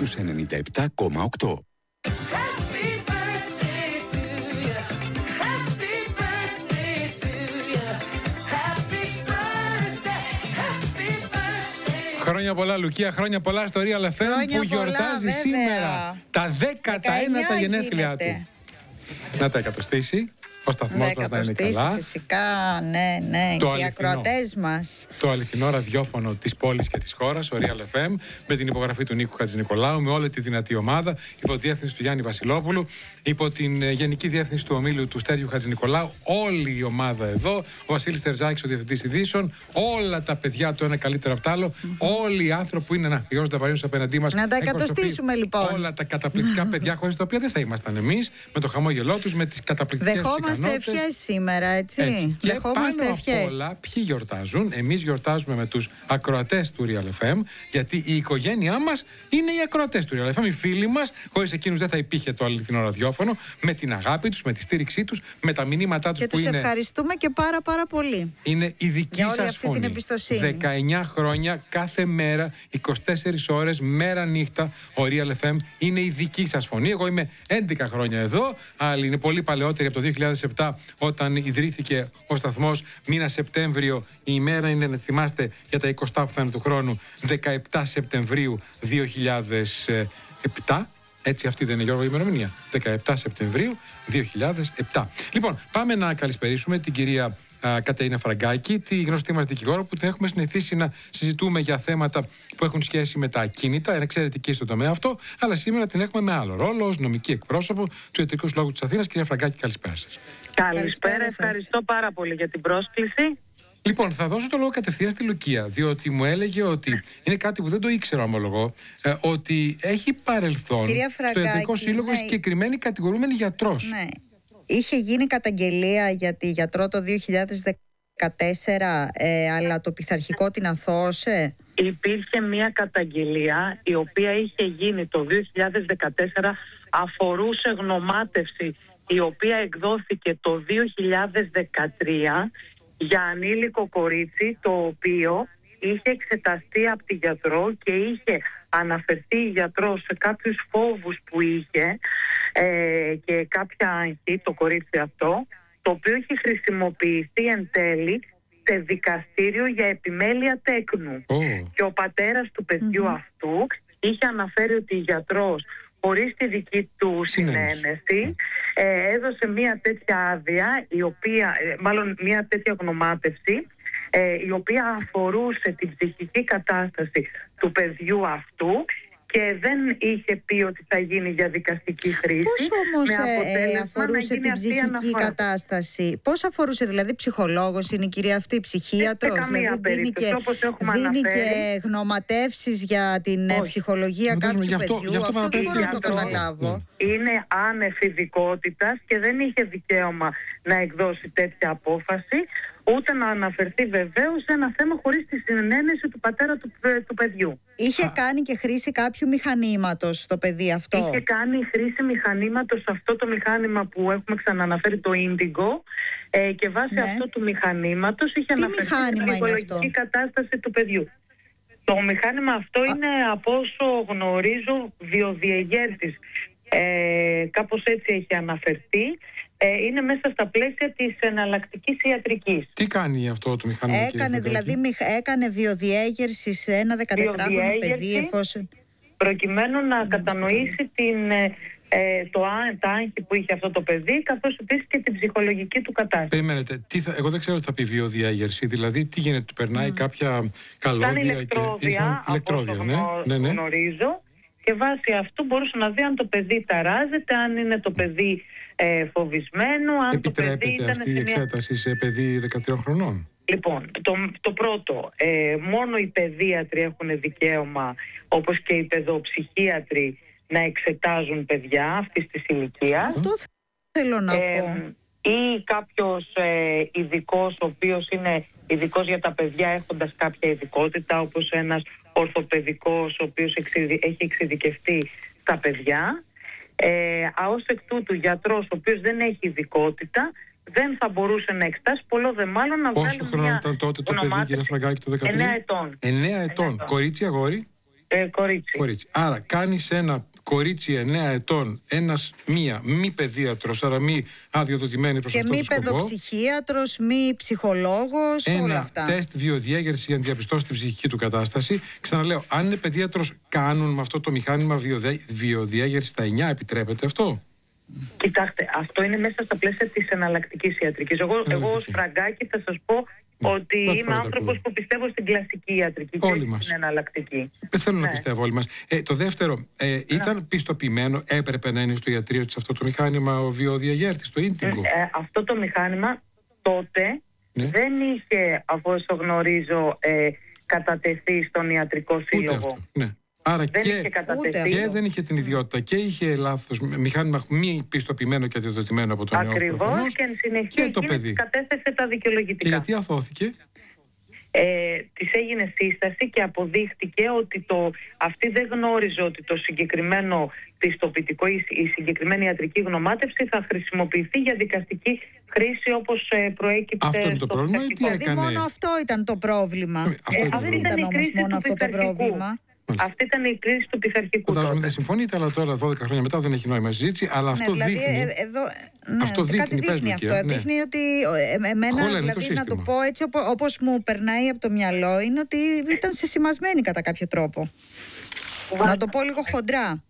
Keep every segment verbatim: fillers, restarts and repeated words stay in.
στους ενενήντα επτά κόμμα οκτώ. Χρόνια πολλά, Λουκία, χρόνια πολλά στο Real εφ εμ που πολλά, γιορτάζει βέβαια. Σήμερα τα δέκατα ένατα γενέθλιά του. Να τα εκατοστήσει. Ο σταθμός μας να είναι καλά. Φυσικά, ναι, ναι. Το και οι ακροατές μας. Το αληθινό ραδιόφωνο της πόλης και της χώρας, ο Real εφ εμ, με την υπογραφή του Νίκου Χατζηνικολάου, με όλη τη δυνατή ομάδα, υπό τη διεύθυνση του Γιάννη Βασιλόπουλου, υπό την γενική διεύθυνση του ομίλου του Στέργιου Χατζηνικολάου, όλη η ομάδα εδώ, ο Βασίλης Τερζάκης, ο διευθυντής ειδήσεων, όλα τα παιδιά το ένα καλύτερο από το άλλο, mm-hmm. όλοι οι άνθρωποι που είναι, να, Γιώργος Νταβαρίνος απέναντί μας. Να τα εκατοστήσουμε λοιπόν. Όλα τα καταπληκτικά παιδιά, χωρίς τα οποία δεν θα ήμασταν εμείς, με το χαμόγελό τους, με τις καταπληκτικές ικανότητες. Δεχόμαστε ευχές σήμερα, έτσι. έτσι. Και Δεχόμαστε πάνω ευχές. απ' όλα, ποιοι γιορτάζουν? Εμείς γιορτάζουμε με τους ακροατές του Real εφ εμ, γιατί η οικογένειά μας είναι οι ακροατές του Real εφ εμ, οι φίλοι μας. Χωρίς εκείνους δεν θα υπήρχε το αληθινό ραδιόφωνο, με την αγάπη τους, με τη στήριξή τους, με τα μηνύματά τους και που τους είναι. ευχαριστούμε και πάρα πάρα πολύ. Είναι η δική για όλη σας αυτή φωνή. την εμπιστοσύνη. δεκαεννιά χρόνια, κάθε μέρα, είκοσι τέσσερις ώρες, μέρα νύχτα, ο Real εφ εμ είναι η δική σας φωνή. Εγώ είμαι έντεκα χρόνια εδώ, άλλοι είναι πολύ παλαιότεροι, από το δύο χιλιάδες επτά, όταν ιδρύθηκε ο σταθμός, μήνα Σεπτέμβριο. Η ημέρα είναι, να θυμάστε, για τα εικοστά που θα είναι του χρόνου, δεκαεπτά Σεπτεμβρίου δύο χιλιάδες επτά. Έτσι, αυτή δεν είναι, Γιώργο, η ημερομηνία? δεκαεπτά Σεπτεμβρίου δύο χιλιάδες επτά. Λοιπόν, πάμε να καλησπερίσουμε την κυρία α, Κατερίνα Φραγκάκη, τη γνωστή μας δικηγόρο, που την έχουμε συνηθίσει να συζητούμε για θέματα που έχουν σχέση με τα ακίνητα. Είναι εξαιρετική στον τομέα αυτό, αλλά σήμερα την έχουμε με άλλο ρόλο, ως νομική εκπρόσωπο του Ιατρικού Συλλόγου της Αθήνας. Κυρία Φραγκάκη, καλησπέρα σας. Καλησπέρα, ευχαριστώ πάρα πολύ για την πρόσκληση. Λοιπόν, θα δώσω το λόγο κατευθείαν στη Λουκία, διότι μου έλεγε ότι είναι κάτι που δεν το ήξερα, ομολογώ, ε, ότι έχει παρελθόν στο Ιατρικό Σύλλογο ναι, συγκεκριμένη κατηγορούμενη γιατρός. Ναι. Είχε γίνει καταγγελία για τη γιατρό το δύο χιλιάδες δεκατέσσερα, ε, αλλά το πειθαρχικό την αθώωσε. Υπήρχε μια καταγγελία η οποία είχε γίνει το δύο χιλιάδες δεκατέσσερα, αφορούσε γνωμάτευση η οποία εκδόθηκε το δύο χιλιάδες δεκατρία για ανήλικο κορίτσι, το οποίο είχε εξεταστεί από τη γιατρό και είχε αναφερθεί η γιατρό σε κάποιους φόβους που είχε ε, και κάποια άγχη, το κορίτσι αυτό, το οποίο είχε χρησιμοποιηθεί εν τέλει σε δικαστήριο για επιμέλεια τέκνου. Oh. Και ο πατέρας του παιδιού mm-hmm. αυτού είχε αναφέρει ότι η γιατρός, χωρίς τη δική του συνένεση, ε, έδωσε μια τέτοια άδεια, η οποία, ε, μάλλον μια τέτοια γνωμάτευση, ε, η οποία αφορούσε την ψυχική κατάσταση του παιδιού αυτού και δεν είχε πει ότι θα γίνει για δικαστική χρήση. Πώς όμως ε, αφορούσε την ψυχική κατάσταση? Πώς αφορούσε, δηλαδή ψυχολόγος είναι η κυρία αυτή, ψυχίατρος? Σε δηλαδή δίνει και, δίνει και γνωματεύσεις για την Όχι. ψυχολογία κάποιου γι αυτό, παιδιού? Γι αυτό, αυτό δεν μπορώ να το γιατρό, καταλάβω. Είναι άνευ ειδικότητας και δεν είχε δικαίωμα να εκδώσει τέτοια απόφαση, ούτε να αναφερθεί βεβαίως σε ένα θέμα χωρίς τη συνένεση του πατέρα του, του παιδιού. Είχε Α. κάνει και χρήση κάποιου μηχανήματος στο παιδί αυτό? Είχε κάνει χρήση μηχανήματος, αυτό το μηχάνημα που έχουμε ξαναναφέρει, το Indigo, ε, και βάσει ναι. αυτού του μηχανήματος είχε Τι αναφερθεί στην ψυχολογική κατάσταση του παιδιού. Το μηχάνημα αυτό Α. είναι, από όσο γνωρίζω, βιοδιεγέρτης. Ε, κάπως έτσι έχει αναφερθεί. Ε, είναι μέσα στα πλαίσια της εναλλακτικής ιατρικής. Τι κάνει αυτό το μηχάνημα? Έκανε δηλαδή έκανε βιοδιέγερση σε ένα δεκατετράχρονο παιδί, εφόσον... προκειμένου να κατανοήσει την, ε, το, τα άγχη που είχε αυτό το παιδί, καθώς επίσης και την ψυχολογική του κατάσταση. Περιμένετε, τι θα, εγώ δεν ξέρω τι θα πει βιοδιέγερση, δηλαδή τι γίνεται, του περνάει mm. κάποια καλώδια? Σαν ηλεκτρόδια, και, σαν ηλεκτρόδια από ναι, όσο ναι, ναι. γνωρίζω, και βάσει αυτού μπορούσε να δει αν το παιδί ταράζεται, αν είναι το παιδί ε, φοβισμένο, αν Επιτρέπεται το παιδί ήταν αυτή η μια... εξέταση σε παιδί δεκατρία χρονών? Λοιπόν, το, το πρώτο, ε, μόνο οι παιδίατροι έχουν δικαίωμα, όπως και οι παιδοψυχίατροι, να εξετάζουν παιδιά αυτής της ηλικίας. Αυτό θέλω να ε, πω. Ή κάποιος ε, ειδικός, ο οποίος είναι ειδικός για τα παιδιά έχοντας κάποια ειδικότητα, όπως ένας ορθοπαιδικός, ο οποίος εξειδι... έχει εξειδικευτεί στα παιδιά. Ε, ως εκ τούτου, γιατρός, ο οποίος δεν έχει ειδικότητα, δεν θα μπορούσε να εξετάσει, πολλό δε μάλλον να βγάλει. Πόσο χρόνο ήταν τότε το παιδί, κύριε Φραγκάκη, το δεκατρία? εννέα ετών. εννέα ετών. Κορίτσι, αγόρι? Ε, κορίτσι. κορίτσι. Άρα κάνεις ένα κορίτσι εννέα ετών, ένας, μία μη παιδίατρος, άρα μη αδειοδοτημένη προς και αυτό το μη σκοπό. παιδοψυχίατρος, μη ψυχολόγος, Ένα όλα αυτά. τεστ βιοδιέγερση για να διαπιστώσει την ψυχική του κατάσταση. Ξαναλέω, αν είναι παιδίατρος, κάνουν με αυτό το μηχάνημα βιοδιέγερση στα εννιά, επιτρέπεται αυτό? Κοιτάξτε, αυτό είναι μέσα στα πλαίσια της εναλλακτικής ιατρικής. Εγώ, εγώ ως Φραγκάκη θα σας πω Ναι, ότι είμαι άνθρωπος που πιστεύω στην κλασική ιατρική και όχι στην εναλλακτική. Δεν θέλω Ναι. να πιστεύω όλοι μας. Ε, το δεύτερο, ε, ήταν ναι. πιστοποιημένο, έπρεπε να είναι στο ιατρείο της αυτό το μηχάνημα ο βιοδιαγέρτης, το Ίντιγκο? Ε, αυτό το μηχάνημα τότε ναι. δεν είχε, από όσο γνωρίζω, ε, κατατεθεί στον ιατρικό σύλλογο. Ούτε αυτό, ναι. Άρα δεν και, είχε κατατεθεί. και δεν είχε την ιδιότητα και είχε λάθος μηχάνημα μη πιστοποιημένο και αδειοδοτημένο από τον ΕΟΦ. Ακριβώς, και εν συνεχεία και το παιδί κατέθεσε τα δικαιολογητικά. Και γιατί αθώθηκε? Ε, της έγινε σύσταση και αποδείχτηκε ότι το, αυτή δεν γνώριζε ότι το συγκεκριμένο πιστοποιητικό, η, η συγκεκριμένη ιατρική γνωμάτευση θα χρησιμοποιηθεί για δικαστική χρήση όπως ε, προέκυψε. Αυτό είναι το στο πρόβλημα ή τι Δηλαδή έκανε? μόνο αυτό ήταν το πρόβλημα. Ε, αυτό ε, το δεν πρόβλημα. ήταν όμως μόνο αυτό το πρόβλημα. Αυτή ήταν η κρίση του πειθαρχικού. Φαντάζομαι δεν συμφωνείτε, αλλά τώρα δώδεκα χρόνια μετά δεν έχει νόημα η συζήτηση. Αλλά ναι, αυτό δηλαδή, δείχνει. Ε, εδώ, ναι, αυτό δείχνει, κάτι δείχνει πες, αυτό. ναι. Δείχνει ότι ε, εμένα, Χωλένει δηλαδή, το να το πω έτσι όπως μου περνάει από το μυαλό, είναι ότι ήταν σεσημασμένη κατά κάποιο τρόπο. Να το πω λίγο χοντρά.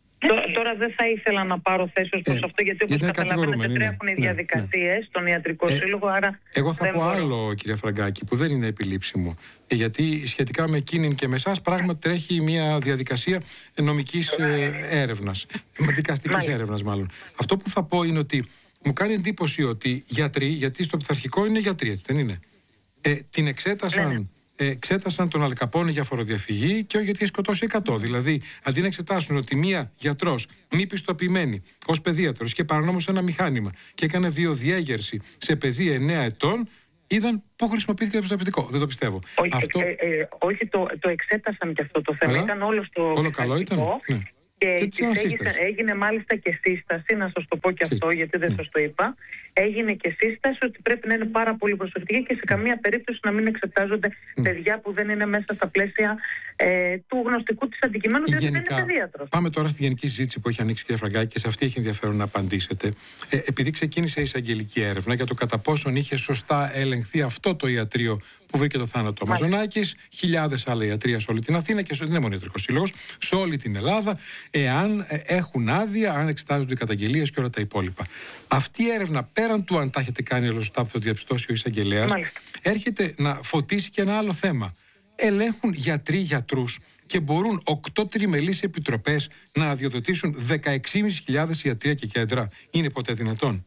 Τώρα δεν θα ήθελα να πάρω θέση ως προς ε, αυτό, γιατί όπως καταλαβαίνετε είναι. τρέχουν οι ναι, διαδικασίες ναι. στον ιατρικό ε, σύλλογο, άρα εγώ θα δεν πω μπορώ. άλλο, κυρία Φραγκάκη, που δεν είναι επιλήψιμο. Ε, γιατί σχετικά με εκείνην και με εσάς πράγματι τρέχει μια διαδικασία νομικής ε, έρευνας, δικαστικής έρευνας μάλλον. Αυτό που θα πω είναι ότι μου κάνει εντύπωση ότι γιατροί, γιατί στο πειθαρχικό είναι γιατροί, έτσι δεν είναι, ε, την εξέτασαν... Ναι. εξέτασαν τον Αλκαπόνη για φοροδιαφυγή και όχι γιατί έχει σκοτώσει εκατό. Mm. Δηλαδή, αντί να εξετάσουν ότι μία γιατρός μη πιστοποιημένη ως παιδίατρος και παρανόμως ένα μηχάνημα και έκανε βιοδιέγερση σε παιδί εννέα ετών, είδαν πού χρησιμοποιήθηκε το πιστοποιητικό. Δεν το πιστεύω. Όχι, αυτό... ε, ε, όχι το, το εξέτασαν και αυτό το θέμα. Αλλά, ήταν όλο στο όλο καλό ήταν. Ναι. Και, και έγινε, έγινε μάλιστα και σύσταση, να σας το πω και αυτό, γιατί δεν mm. σας το είπα. Έγινε και σύσταση ότι πρέπει να είναι πάρα πολύ προσεκτικοί και σε καμία περίπτωση να μην εξετάζονται mm. παιδιά που δεν είναι μέσα στα πλαίσια ε, του γνωστικού της αντικειμένου, γιατί δεν είναι παιδίατρος. Πάμε τώρα στη γενική συζήτηση που έχει ανοίξει, κυρία Φραγκάκη, και σε αυτή έχει ενδιαφέρον να απαντήσετε. Ε, επειδή ξεκίνησε η εισαγγελική έρευνα για το κατά πόσον είχε σωστά ελεγχθεί αυτό το ιατρείο που βρήκε το θάνατο ο Μαζονάκης, χιλιάδες άλλα ιατρεία σε όλη την Αθήνα και σε, δεν είναι μόνο ιατρικός σύλλογος, σε όλη την Ελλάδα, εάν ε, έχουν άδεια, αν εξετάζονται οι καταγγελίες και όλα τα υπόλοιπα. Αυτή η έρευνα, πέραν του αν τα έχετε κάνει όλα σωστά που θα το διαπιστώσει ο εισαγγελέας, έρχεται να φωτίσει και ένα άλλο θέμα. Ελέγχουν γιατροί γιατρούς και μπορούν οκτώ τριμελείς επιτροπές να αδειοδοτήσουν δεκαέξι χιλιάδες πεντακόσια ιατρεία και κέντρα. Είναι ποτέ δυνατόν?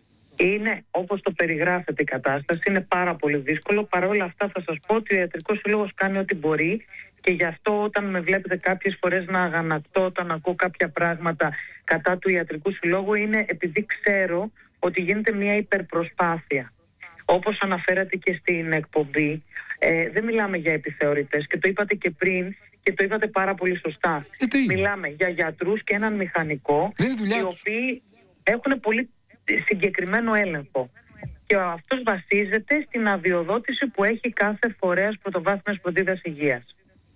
Είναι όπως το περιγράφεται η κατάσταση, είναι πάρα πολύ δύσκολο. Παρ' όλα αυτά θα σας πω ότι ο Ιατρικός Σύλλογος κάνει ό,τι μπορεί και γι' αυτό όταν με βλέπετε κάποιες φορές να αγανακτώ όταν ακούω κάποια πράγματα κατά του Ιατρικού Συλλόγου, είναι επειδή ξέρω ότι γίνεται μια υπερπροσπάθεια. Όπως αναφέρατε και στην εκπομπή, ε, δεν μιλάμε για επιθεωρητές και το είπατε και πριν και το είπατε πάρα πολύ σωστά. Μιλάμε για γιατρούς και έναν μηχανικό, οι οποίοι έχουν πολύ συγκεκριμένο έλεγχο. Και αυτός βασίζεται στην αδειοδότηση που έχει κάθε φορέας πρωτοβάθμιας φροντίδας υγείας.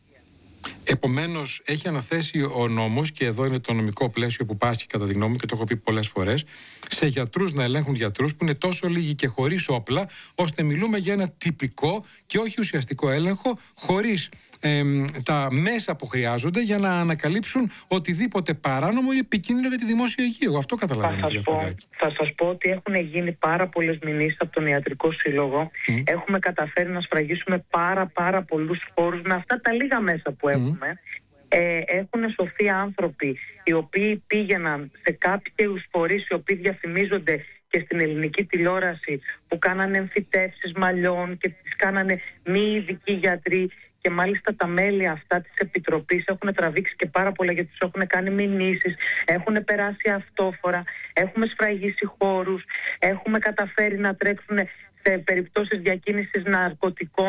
Επομένως, έχει αναθέσει ο νόμος, και εδώ είναι το νομικό πλαίσιο που πάσχει κατά τη γνώμη μου και το έχω πει πολλές φορές, σε γιατρούς να ελέγχουν γιατρούς που είναι τόσο λίγοι και χωρίς όπλα, ώστε μιλούμε για ένα τυπικό και όχι ουσιαστικό έλεγχο, χωρίς ε, τα μέσα που χρειάζονται για να ανακαλύψουν οτιδήποτε παράνομο ή επικίνδυνο για τη δημόσια υγεία. Εγώ αυτό καταλαβαίνω. Θα σας, πω, θα σας πω ότι έχουν γίνει πάρα πολλές μηνύσεις από τον Ιατρικό Σύλλογο. Mm. Έχουμε καταφέρει να σφραγίσουμε πάρα πάρα πολλούς φόρους με αυτά τα λίγα μέσα που έχουμε. Mm. Ε, έχουν σωθεί άνθρωποι οι οποίοι πήγαιναν σε κάποιους φορείς οι οποίοι διαφημίζονται και στην ελληνική τηλεόραση, που κάνανε εμφυτεύσεις μαλλιών και τις κάνανε μη ειδικοί γιατροί. Και μάλιστα τα μέλη αυτά της Επιτροπής έχουν τραβήξει και πάρα πολλά, γιατί τους έχουν κάνει μηνύσεις, έχουν περάσει αυτόφορα, έχουμε σφραγίσει χώρους, έχουμε καταφέρει να τρέξουν σε περιπτώσεις διακίνησης ναρκωτικών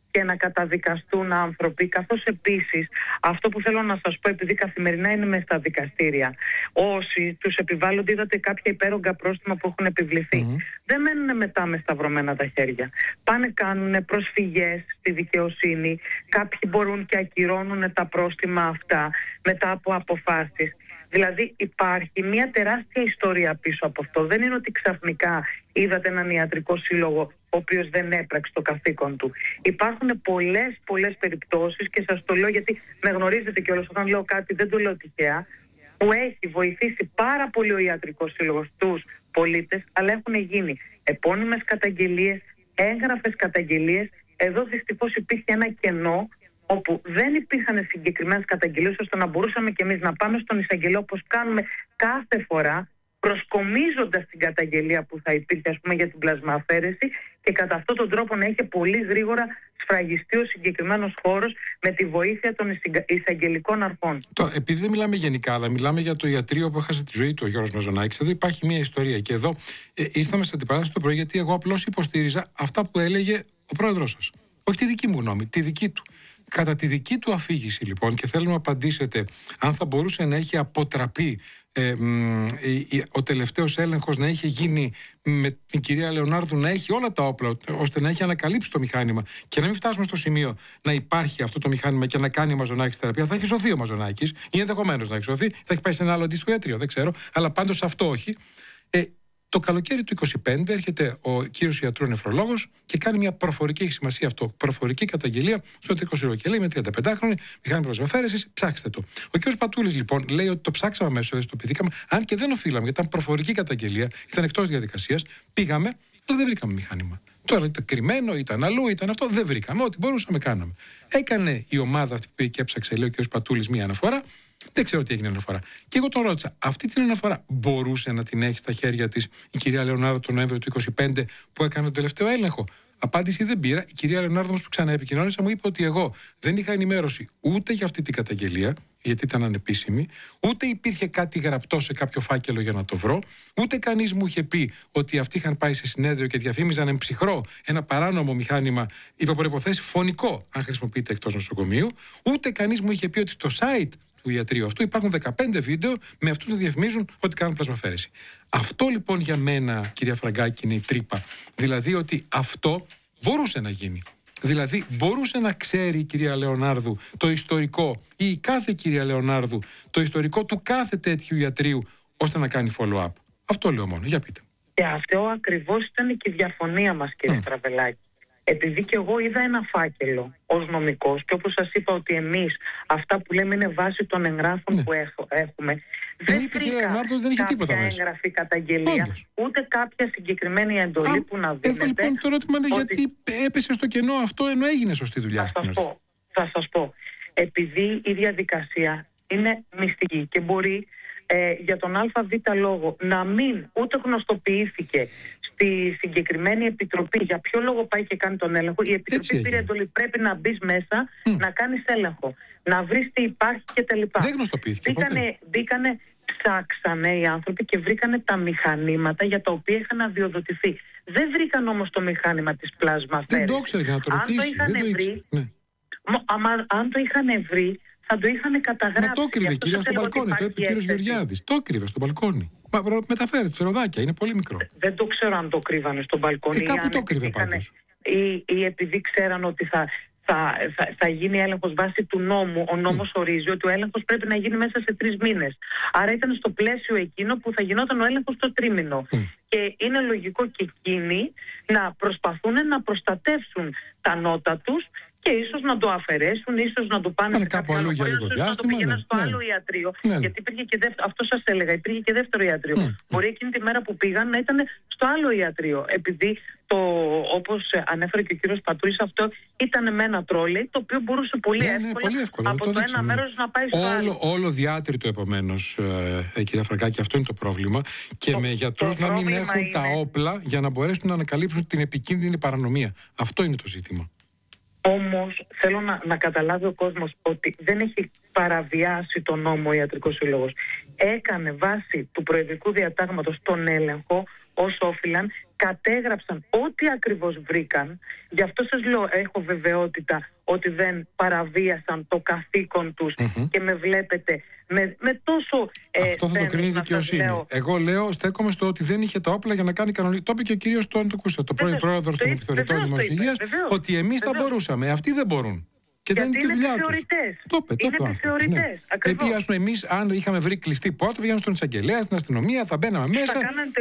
και να καταδικαστούν άνθρωποι, καθώς επίσης αυτό που θέλω να σας πω, επειδή καθημερινά είναι μες στα δικαστήρια, όσοι τους επιβάλλονται, είδατε κάποια υπέρογκα πρόστιμα που έχουν επιβληθεί, mm-hmm. δεν μένουν μετά με σταυρωμένα τα χέρια. Πάνε, κάνουν προσφυγές στη δικαιοσύνη, κάποιοι μπορούν και ακυρώνουν τα πρόστιμα αυτά μετά από αποφάσεις. Δηλαδή υπάρχει μια τεράστια ιστορία πίσω από αυτό. Δεν είναι ότι ξαφνικά είδατε έναν ιατρικό σύλλογο ο οποίος δεν έπραξε το καθήκον του. Υπάρχουν πολλές πολλές περιπτώσεις και σας το λέω γιατί με γνωρίζετε κιόλας, όταν λέω κάτι δεν το λέω τυχαία, που έχει βοηθήσει πάρα πολύ ο ιατρικός σύλλογος τους πολίτες, αλλά έχουν γίνει επώνυμες καταγγελίες, έγγραφες καταγγελίες. Εδώ δυστυχώς υπήρχε ένα κενό όπου δεν υπήρχαν συγκεκριμένες καταγγελίες ώστε να μπορούσαμε κι εμείς να πάμε στον εισαγγελέα όπως κάνουμε κάθε φορά, προσκομίζοντας την καταγγελία που θα υπήρχε, ας πούμε, για την πλασμααφέρεση, και κατά αυτόν τον τρόπο να είχε πολύ γρήγορα σφραγιστεί ο συγκεκριμένος χώρος με τη βοήθεια των εισαγγελικών αρχών. Τώρα, επειδή δεν μιλάμε γενικά, αλλά μιλάμε για το ιατρείο που έχασε τη ζωή του ο Γιώργος Μαζονάκης, εδώ υπάρχει μια ιστορία. Και εδώ ε, ήρθαμε στην αντιπαράσταση το πρωί, γιατί εγώ απλώς υποστήριζα αυτά που έλεγε ο πρόεδρος σας. Όχι τη δική μου γνώμη, τη δική του. Κατά τη δική του αφήγηση, λοιπόν, και θέλω να απαντήσετε αν θα μπορούσε να έχει αποτραπεί ε, μ, ε, ο τελευταίος έλεγχος, να είχε γίνει με την κυρία Λεωνάρδου, να έχει όλα τα όπλα ώστε να έχει ανακαλύψει το μηχάνημα και να μην φτάσουμε στο σημείο να υπάρχει αυτό το μηχάνημα και να κάνει ο Μαζονάκης θεραπεία. Θα έχει σωθεί ο Μαζονάκης, ή ενδεχομένως να έχει σωθεί, θα έχει πάει σε ένα άλλο αντίστοιχο ιατρείο, δεν ξέρω, αλλά πάντως αυτό όχι. Ε, Το καλοκαίρι του είκοσι πέντε έρχεται ο κύριος ιατρού νεφρολόγος και κάνει μια προφορική, έχει σημασία αυτό, προφορική καταγγελία στο ιατρικό σύλλογο και λέει: με τριανταπεντάχρονη μηχάνημα πλασμαφέρεσης, ψάξτε το. Ο κύριος Πατούλης, λοιπόν, λέει ότι το ψάξαμε αμέσως, δεν το πηδήκαμε, αν και δεν οφείλαμε, γιατί ήταν προφορική καταγγελία, ήταν εκτός διαδικασίας. Πήγαμε, αλλά δεν βρήκαμε μηχάνημα. Τώρα ήταν κρυμμένο, ήταν αλλού, ήταν αυτό, δεν βρήκαμε. Ό,τι μπορούσαμε, κάναμε. Έκανε η ομάδα αυτή που πήγε και έψαξε, λέει ο κύριος Πατούλης, μία αναφορά. Δεν ξέρω τι έγινε αναφορά. Και εγώ τον ρώτησα, αυτή την αναφορά μπορούσε να την έχει στα χέρια της η κυρία Λεωνάρδου τον Νοέμβριο του είκοσι πέντε που έκανε τον τελευταίο έλεγχο? Απάντηση δεν πήρα. Η κυρία Λεωνάρδου όμως που ξαναεπικοινώνησα μου είπε ότι εγώ δεν είχα ενημέρωση ούτε για αυτή την καταγγελία, γιατί ήταν ανεπίσημη, ούτε υπήρχε κάτι γραπτό σε κάποιο φάκελο για να το βρω, ούτε κανείς μου είχε πει ότι αυτοί είχαν πάει σε συνέδριο και διαφήμιζαν εμψυχρό ένα παράνομο μηχάνημα υπό προϋποθέσεις φωνικό, αν χρησιμοποιείται εκτός νοσοκομείου, ούτε κανείς μου είχε πει ότι στο site του ιατρείου αυτού υπάρχουν δεκαπέντε βίντεο με αυτούς να διαφημίζουν ότι κάνουν πλασμαφέρεση. Αυτό λοιπόν για μένα, κυρία Φραγκάκη, είναι η τρύπα. Δηλαδή ότι αυτό μπορούσε να γίνει. Δηλαδή μπορούσε να ξέρει η κυρία Λεωνάρδου το ιστορικό, ή η κάθε κυρία Λεωνάρδου το ιστορικό του κάθε τέτοιου ιατρείου, ώστε να κάνει follow-up. Αυτό λέω μόνο. Για πείτε. Και αυτό ακριβώς ήταν και η διαφωνία μας, κύριε mm. Στραβελάκη. Επειδή και εγώ είδα ένα φάκελο ως νομικός, και όπως σας είπα ότι εμείς αυτά που λέμε είναι βάση των εγγράφων ναι. που έχ, έχουμε, δεν βρήκα κάποια έγγραφη καταγγελία, Όντως. ούτε κάποια συγκεκριμένη εντολή Α, που να δίνεται. Εδώ λοιπόν το ερώτημα είναι ότι... γιατί έπεσε στο κενό αυτό ενώ έγινε σωστή δουλειά θα στην σας πω, θα σας πω. Επειδή η διαδικασία είναι μυστική και μπορεί ε, για τον ΑΒ λόγο να μην ούτε γνωστοποιήθηκε στη συγκεκριμένη επιτροπή για ποιο λόγο πάει και κάνει τον έλεγχο, η επιτροπή πήρε εντολή, πρέπει να μπει μέσα, mm. να κάνεις έλεγχο, να βρεις τι υπάρχει κτλ. Δεν γνωστοποιήθηκε μπήκανε, ποτέ. Μπήκανε, ψάξανε οι άνθρωποι και βρήκανε τα μηχανήματα για τα οποία είχαν αδειοδοτηθεί. Δεν βρήκαν όμως το μηχάνημα της πλασμαφέρεσης. Δεν το ήξερε για να το ρωτήσει. Αν το είχαν δεν βρει, το ναι. άμα, αν το είχαν βρει, θα το είχαν καταγράψει. Μα το έκρυβε, κυρία, στο μπαλκόνι. Το είπε ο κύριος Γεωργιάδης. Το έκρυβε στο μπαλκόνι. Μα μεταφέρεται σε ροδάκια, είναι πολύ μικρό. Δεν το ξέρω αν το κρύβανε στο μπαλκόνι. Ε, κάπου το έκρυβε πάντως. Ή, ή επειδή ξέραν ότι θα, θα, θα, θα γίνει έλεγχος βάσει του νόμου. Ο νόμος mm. ορίζει ότι ο έλεγχος πρέπει να γίνει μέσα σε τρεις μήνες. Άρα ήταν στο πλαίσιο εκείνο που θα γινόταν ο έλεγχος το τρίμηνο. Mm. Και είναι λογικό και εκείνοι να προσπαθούν να προστατεύσουν τα νότα τους και ίσως να το αφαιρέσουν, ίσως να το πάνε Άνε σε κάποιο άλλο χώρο, ίσως να το πήγαιναν ναι, στο ναι. άλλο ιατρείο. Ναι, ναι. Γιατί υπήρχε και δεύτερο, αυτό σας έλεγα, υπήρχε και δεύτερο ιατρείο. Mm. Μπορεί εκείνη τη μέρα που πήγαν να ήταν στο άλλο ιατρείο. Επειδή, το, όπως ανέφερε και ο κύριος Πατούλης, αυτό ήταν με ένα τρόλι, το οποίο μπορούσε πολύ, ναι, εύκολα, ναι, πολύ εύκολα από το, το ένα μέρος να πάει στο όλο, άλλο. Όλο διάτριτο επομένως, ε, κυρία Φραγκάκη, αυτό είναι το πρόβλημα. Και το, με γιατρούς να μην έχουν είναι... τα όπλα για να μπορέσουν να ανακαλύψουν την επικίνδυνη παρανομία. Αυτό είναι το ζήτημα. Όμως θέλω να, να καταλάβει ο κόσμος ότι δεν έχει παραβιάσει τον νόμο ο Ιατρικός Σύλλογος. έκανε βάση του προεδρικού διατάγματος τον έλεγχο όσο όφυλαν, κατέγραψαν ό,τι ακριβώς βρήκαν. Γι' αυτό σας λέω, έχω βεβαιότητα ότι δεν παραβίασαν το καθήκον τους mm-hmm. και με βλέπετε με, με τόσο... Αυτό ε, θα το κρίνει η δικαιοσύνη. Λέω... Εγώ λέω, στέκομαι στο ότι δεν είχε τα όπλα για να κάνει κανονική. Το είπε και ο κύριος Τόνι Κούστα, το πρώην πρόεδρος των επιθεωρητών δημοσιογείας, ότι εμείς θα μπορούσαμε, αυτοί δεν μπορούν. Και γιατί δεν είναι και δουλειά τους. Το είπε, είναι επιθεωρητές. Ναι. Επειδή, ας πούμε, εμείς, αν είχαμε βρει κλειστή πόρτα, πήγαμε στον εισαγγελέα, στην αστυνομία, θα μπαίναμε μέσα.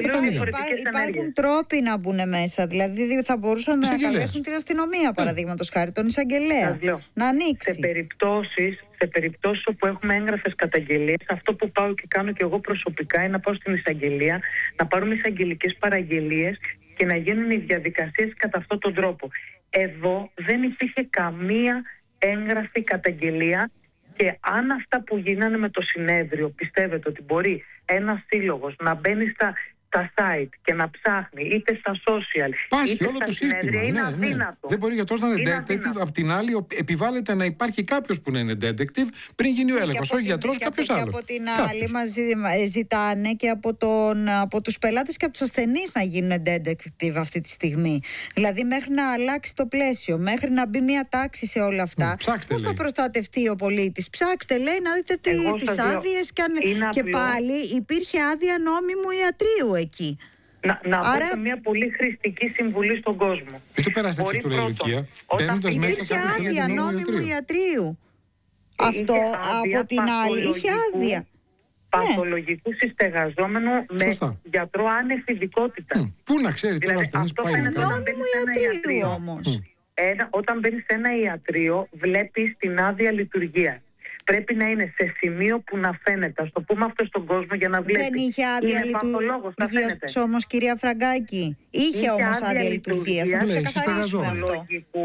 Υπάρχουν τρόποι να μπουν μέσα. Δηλαδή, θα μπορούσαν να καλέσουν την αστυνομία, παραδείγματος χάρη, τον εισαγγελέα. Να ανοίξει. Σε περιπτώσεις, σε περιπτώσεις όπου έχουμε έγγραφες καταγγελίες, αυτό που πάω και κάνω και εγώ προσωπικά είναι να πάω στην εισαγγελία, να πάρουμε εισαγγελικές παραγγελίες και να γίνουν οι διαδικασίες κατά αυτόν τον τρόπο. Εδώ δεν υπήρχε καμία έγγραφη καταγγελία και αν αυτά που γίνανε με το συνέδριο πιστεύετε ότι μπορεί ένας σύλλογος να μπαίνει στα, στα site και να ψάχνει είτε στα social Πάσχει είτε όλο στα το συνέδρια, σύστημα. είναι Ναι, αδύνατο. Ναι. Δεν μπορεί για τόσο να είναι detective. Απ' την άλλη, επιβάλλεται να υπάρχει κάποιος που να είναι detective πριν γίνει ο έλεγχος. Όχι γιατρός, κάποιος άλλος. Και από την άλλη, μας ζητάνε και από, τον, από τους πελάτες και από τους ασθενείς να γίνουν detective αυτή τη στιγμή. Δηλαδή, μέχρι να αλλάξει το πλαίσιο, μέχρι να μπει μια τάξη σε όλα αυτά. Ψάξτε, πώς θα προστατευτεί ο πολίτης? Ψάξτε, λέει, να δείτε τις άδειες. Και, αν... και πάλι υπήρχε άδεια νόμιμου ιατρείου εκεί. Να, να Άρα... δώσω μια πολύ χρηστική συμβουλή στον κόσμο. Μην το περάσετε έτσι του ηλικία. Όταν υπήρχε άδεια νόμιμου ιατρείου. Αυτό από την άλλη είχε άδεια. Παθολογικού συστεγαζόμενου με γιατρό άνευ ειδικότητας. Mm. Πού να ξέρει τώρα δηλαδή, ασθενής πάει να κάνει. Νόμιμου ιατρείου όμως. Ένα, όταν μπαίνεις σε ένα ιατρείο βλέπεις την άδεια λειτουργίας. Πρέπει να είναι σε σημείο που να φαίνεται. Ας το πούμε αυτό στον κόσμο για να βλέπει. Δεν είχε άδεια λειτουργίας όμως, κυρία Φραγκάκη. Είχε, είχε όμως άδεια λειτουργίας. Να το ξεκαθαρίσουμε αυτό.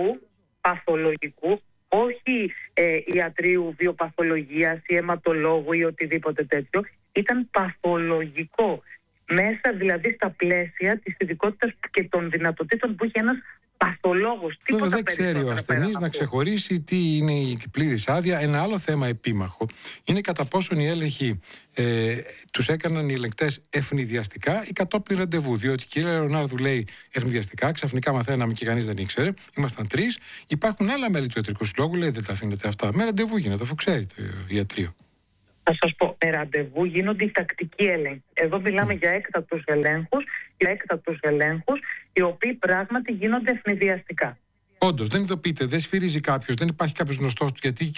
Παθολογικού, όχι ε, ιατρίου βιοπαθολογίας ή αιματολόγου ή οτιδήποτε τέτοιο. Ήταν παθολογικό. Μέσα δηλαδή στα πλαίσια της ειδικότητας και των δυνατοτήτων που είχε ένας παθολόγος. Βέβαια δεν ξέρει ο ασθενής να ξεχωρίσει τι είναι η πλήρης άδεια. Ένα άλλο θέμα επίμαχο είναι κατά πόσον οι έλεγχοι ε, τους έκαναν οι ελεγκτές ευνηδιαστικά ή κατόπιν ραντεβού. Διότι η κυρία Λεωνάρδου λέει ευνηδιαστικά, ξαφνικά μαθαίναμε και κανείς δεν ήξερε. Ήμασταν τρεις. Υπάρχουν άλλα μέλη του ιατρικού συλλόγου, λέει δεν τα αφήνετε αυτά. Με ραντεβού γίνεται, αφού ξέρει το ιατρείο. Θα σας πω, με ραντεβού γίνονται οι τακτικοί έλεγχοι. Εδώ μιλάμε mm. για έκτακτους ελέγχους, για έκτακτους ελέγχους, οι οποίοι πράγματι γίνονται ευνηδιαστικά. Όντως, δεν ειδοποιείται, δεν σφυρίζει κάποιος, δεν υπάρχει κάποιος γνωστός του, γιατί